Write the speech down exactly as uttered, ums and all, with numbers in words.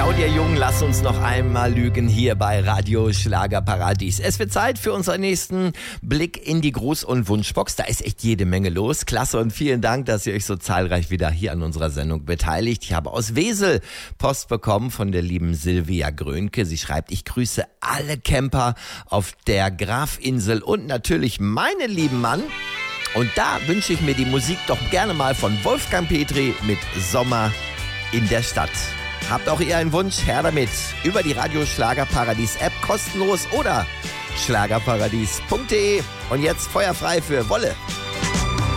Claudia Jung, lass uns noch einmal lügen hier bei Radio Schlagerparadies. Es wird Zeit für unseren nächsten Blick in die Gruß- und Wunschbox. Da ist echt jede Menge los. Klasse und vielen Dank, dass ihr euch so zahlreich wieder hier an unserer Sendung beteiligt. Ich habe aus Wesel Post bekommen von der lieben Silvia Grönke. Sie schreibt, ich grüße alle Camper auf der Grafinsel und natürlich meinen lieben Mann. Und da wünsche ich mir die Musik doch gerne mal von Wolfgang Petri mit Sommer in der Stadt. Habt auch ihr einen Wunsch? Her damit. Über die Radio Schlagerparadies App kostenlos oder schlagerparadies punkt de. Und jetzt feuerfrei für Wolle.